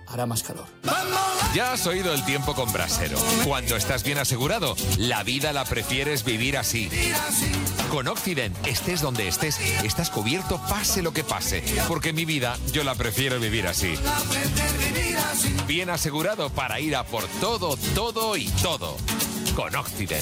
hará más calor. Ya has oído el tiempo con Brasero. Cuando estás bien asegurado, la vida la prefieres vivir así. Con Occident, estés donde estés, estás cubierto pase lo que pase. Porque mi vida, yo la prefiero vivir así. Bien asegurado para ir a por todo, todo y todo. Con Occident.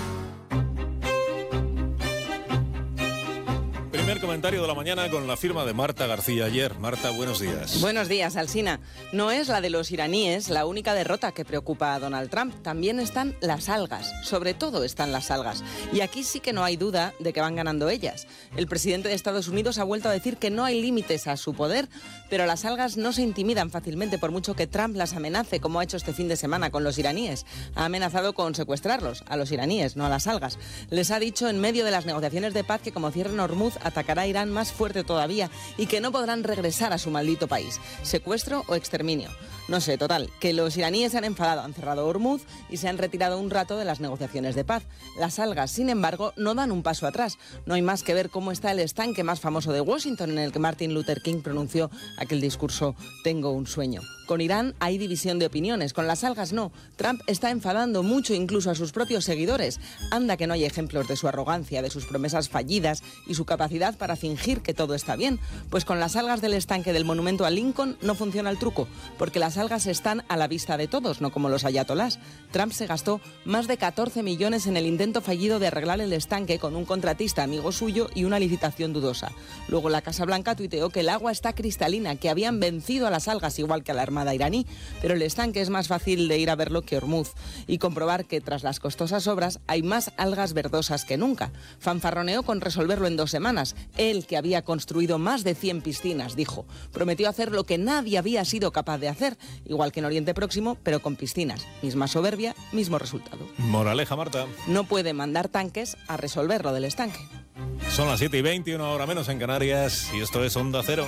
Primer comentario de la mañana con la firma de Marta García ayer. Marta, buenos días. Buenos días, Alsina. No es la de los iraníes la única derrota que preocupa a Donald Trump. También están las algas. Sobre todo están las algas. Y aquí sí que no hay duda de que van ganando ellas. El presidente de Estados Unidos ha vuelto a decir que no hay límites a su poder, pero las algas no se intimidan fácilmente por mucho que Trump las amenace, como ha hecho este fin de semana con los iraníes. Ha amenazado con secuestrarlos, a los iraníes, no a las algas. Les ha dicho en medio de las negociaciones de paz que como cierren Hormuz, atacará a Irán más fuerte todavía y que no podrán regresar a su maldito país. ¿Secuestro o exterminio? No sé, total, que los iraníes se han enfadado, han cerrado Hormuz y se han retirado un rato de las negociaciones de paz. Las algas, sin embargo, no dan un paso atrás. No hay más que ver cómo está el estanque más famoso de Washington, en el que Martin Luther King pronunció aquel discurso «Tengo un sueño». Con Irán hay división de opiniones, con las algas no. Trump está enfadando mucho incluso a sus propios seguidores. Anda que no hay ejemplos de su arrogancia, de sus promesas fallidas y su capacidad para fingir que todo está bien. Pues con las algas del estanque del monumento a Lincoln no funciona el truco, porque las algas están a la vista de todos, no como los ayatolás. Trump se gastó más de 14 millones en el intento fallido de arreglar el estanque con un contratista amigo suyo y una licitación dudosa. Luego la Casa Blanca tuiteó que el agua está cristalina, que habían vencido a las algas igual que a la armada iraní, pero el estanque es más fácil de ir a verlo que Hormuz y comprobar que tras las costosas obras hay más algas verdosas que nunca. Fanfarroneó con resolverlo en 2 semanas. Él, que había construido más de 100 piscinas, dijo, prometió hacer lo que nadie había sido capaz de hacer, igual que en Oriente Próximo, pero con piscinas. Misma soberbia, mismo resultado. Moraleja, Marta. No puede mandar tanques a resolver lo del estanque. Son las 7:20, una hora menos en Canarias, y esto es Onda Cero.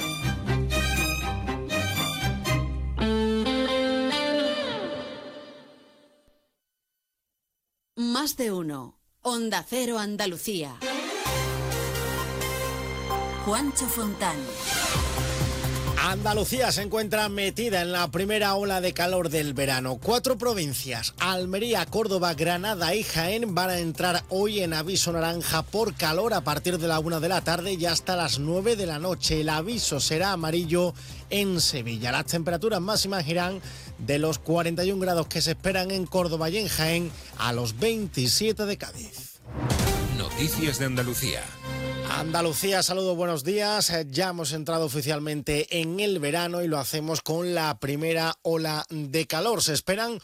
Más de uno. Onda Cero Andalucía. Juancho Fontán. Andalucía se encuentra metida en la primera ola de calor del verano. 4 provincias, Almería, Córdoba, Granada y Jaén, van a entrar hoy en aviso naranja por calor a partir de la 1 de la tarde y hasta las 9 de la noche. El aviso será amarillo en Sevilla. Las temperaturas máximas irán de los 41 grados que se esperan en Córdoba y en Jaén a los 27 de Cádiz. Noticias de Andalucía. Andalucía, saludos, buenos días. Ya hemos entrado oficialmente en el verano y lo hacemos con la primera ola de calor. Se esperan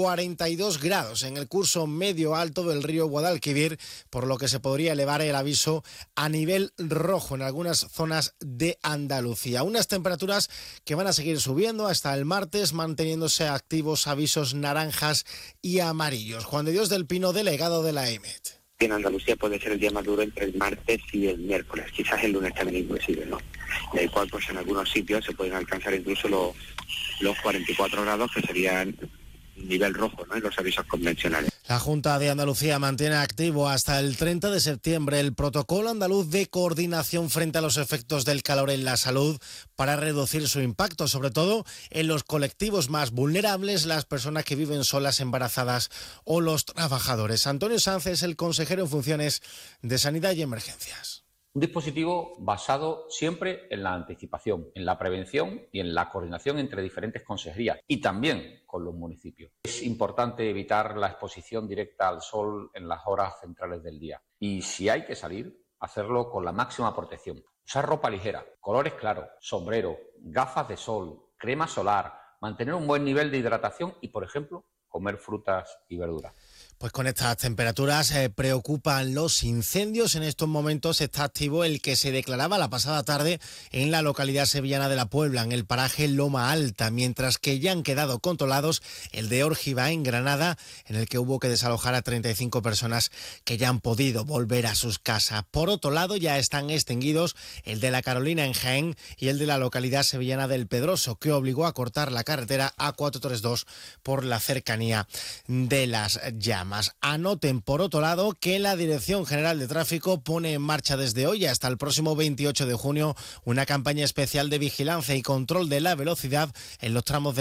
42 grados en el curso medio-alto del río Guadalquivir, por lo que se podría elevar el aviso a nivel rojo en algunas zonas de Andalucía. Unas temperaturas que van a seguir subiendo hasta el martes, manteniéndose activos avisos naranjas y amarillos. Juan de Dios del Pino, delegado de la EMET. En Andalucía puede ser el día más duro entre el martes y el miércoles, quizás el lunes también inclusive, ¿no? El cual pues en algunos sitios se pueden alcanzar incluso los 44 grados, que serían nivel rojo, ¿no?, en los avisos convencionales. La Junta de Andalucía mantiene activo hasta el 30 de septiembre el protocolo andaluz de coordinación frente a los efectos del calor en la salud para reducir su impacto, sobre todo en los colectivos más vulnerables, las personas que viven solas, embarazadas o los trabajadores. Antonio Sánchez es el consejero en funciones de Sanidad y Emergencias. Un dispositivo basado siempre en la anticipación, en la prevención y en la coordinación entre diferentes consejerías y también con los municipios. Es importante evitar la exposición directa al sol en las horas centrales del día y si hay que salir, hacerlo con la máxima protección. Usar ropa ligera, colores claros, sombrero, gafas de sol, crema solar, mantener un buen nivel de hidratación y, por ejemplo, comer frutas y verduras. Pues con estas temperaturas preocupan los incendios. En estos momentos está activo el que se declaraba la pasada tarde en la localidad sevillana de La Puebla, en el paraje Loma Alta, mientras que ya han quedado controlados el de Órgiva en Granada, en el que hubo que desalojar a 35 personas que ya han podido volver a sus casas. Por otro lado, ya están extinguidos el de La Carolina en Jaén y el de la localidad sevillana del Pedroso, que obligó a cortar la carretera A432 por la cercanía de las llamas. Anoten, por otro lado, que la Dirección General de Tráfico pone en marcha desde hoy hasta el próximo 28 de junio una campaña especial de vigilancia y control de la velocidad en los tramos de